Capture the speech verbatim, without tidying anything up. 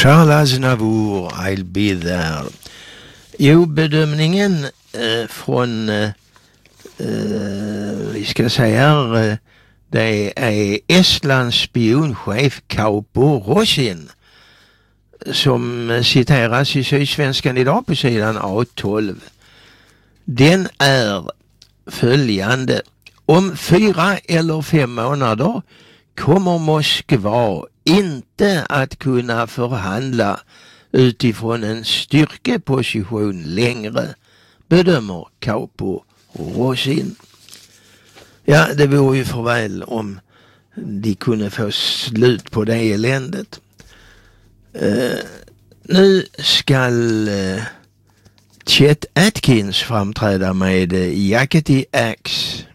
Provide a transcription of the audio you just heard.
Charles Aznavour, I'll be there. Jo, bedömningen eh, från eh, vi ska säga eh, det är Estlands spionchef Kaupo Rosin som citeras i Sydsvenskan idag på sidan A tolv. Den är följande: om fyra eller fem månader kommer Moskva inte att kunna förhandla utifrån en styrkeposition längre, bedömer Kaupo Rosin. Ja, det vore ju för väl om de kunde få slut på det eländet. Uh, nu ska uh, Chet Atkins framträda med uh, Yakety Axe.